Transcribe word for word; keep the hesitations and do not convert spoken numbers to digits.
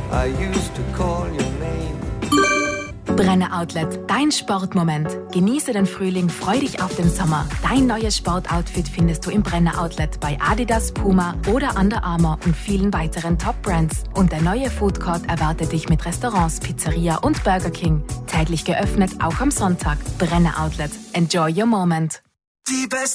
I used to call your name. Brenner Outlet, dein Sportmoment. Genieße den Frühling, freu dich auf den Sommer. Dein neues Sportoutfit findest du im Brenner Outlet bei Adidas, Puma oder Under Armour und vielen weiteren Top-Brands. Und der neue Food Court erwartet dich mit Restaurants, Pizzeria und Burger King. Täglich geöffnet, auch am Sonntag. Brenner Outlet. Enjoy your moment. Die besten